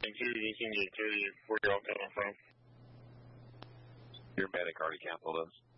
too, just in the interior where y'all coming from. Your medic already canceled us.